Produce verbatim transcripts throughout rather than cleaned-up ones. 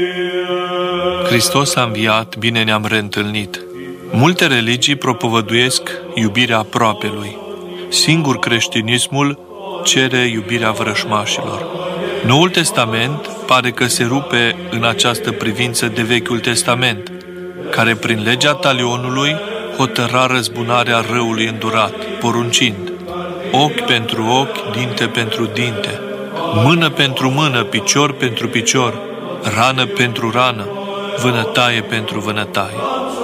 Hristos a înviat, bine ne-am reîntâlnit. Multe religii propovăduiesc iubirea aproapelui. Singur creștinismul cere iubirea vrăjmașilor. Noul Testament pare că se rupe în această privință de Vechiul Testament, care prin legea talionului hotăra răzbunarea răului îndurat, poruncind: ochi pentru ochi, dinte pentru dinte, mână pentru mână, picior pentru picior, rană pentru rană, vânătaie pentru vânătaie.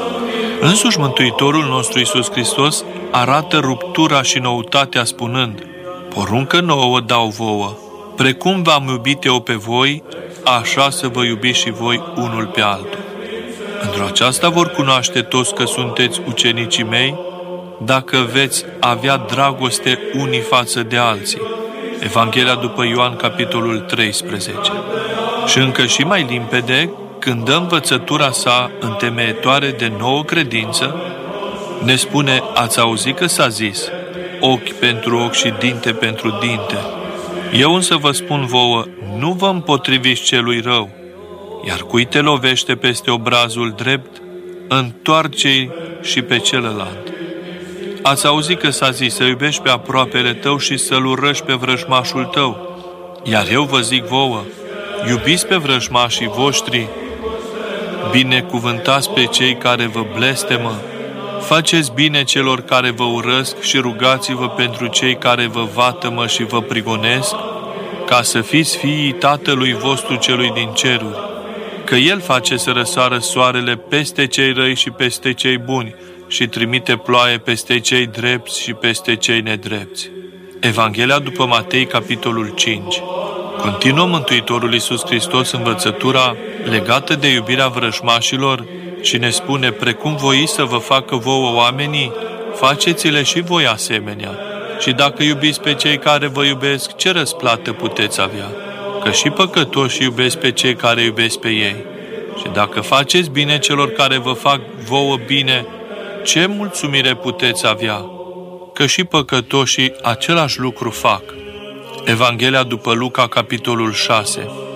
Însuși Mântuitorul nostru Iisus Hristos arată ruptura și noutatea spunând: poruncă nouă dau vouă, precum v-am iubit eu pe voi, așa să vă iubiți și voi unul pe altul. Într-o aceasta vor cunoaște toți că sunteți ucenicii mei, dacă veți avea dragoste unii față de alții. Evanghelia după Ioan, capitolul treisprezece. Și încă și mai limpede, când dă învățătura sa întemeietoare de nouă credință, ne spune: ați auzit că s-a zis, ochi pentru ochi și dinte pentru dinte. Eu însă vă spun vouă, nu vă împotriviți celui rău, iar cui te lovește peste obrazul drept, întoarce-i și pe celălalt. Ați auzit că s-a zis să iubești pe aproapele tău și să-l urăști pe vrăjmașul tău. Iar eu vă zic vouă, iubiți pe vrăjmașii voștri, binecuvântați pe cei care vă blestemă, faceți bine celor care vă urăsc și rugați-vă pentru cei care vă vatămă și vă prigonesc, ca să fiți fiii Tatălui vostru celui din ceruri, că El face să răsară soarele peste cei răi și peste cei buni și trimite ploaie peste cei drepți și peste cei nedrepți. Evanghelia după Matei, capitolul cinci. Continuă Mântuitorul Iisus Hristos învățătura legată de iubirea vrăjmașilor și ne spune: precum voi să vă facă vouă oamenii, faceți-le și voi asemenea. Și dacă iubiți pe cei care vă iubesc, ce răsplată puteți avea? Că și păcătoși iubesc pe cei care iubesc pe ei. Și dacă faceți bine celor care vă fac vouă bine, ce mulțumire puteți avea? Că și păcătoșii același lucru fac. Evanghelia după Luca, capitolul șase.